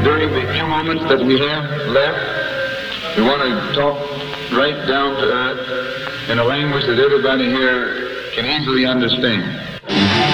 during the few moments that we have left, we want to talk right down to earth in a language that everybody here can easily understand.